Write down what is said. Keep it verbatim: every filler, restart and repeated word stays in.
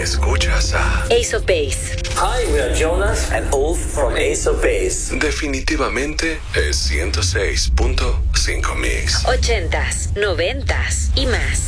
Escuchas a Ace of Base. Hi, we are Jonas and Ulf from Ace of Base. definitivamente el ciento seis punto cinco Mix. Ochentas, noventas y más.